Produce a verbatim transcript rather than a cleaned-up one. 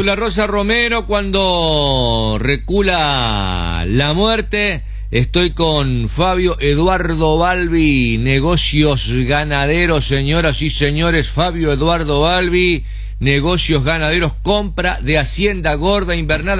Tabula Rosa Romero, cuando recula la muerte. Estoy con Fabio Eduardo Balbi, negocios ganaderos, señoras y señores. Fabio Eduardo Balbi, negocios ganaderos, compra de hacienda gorda invernada.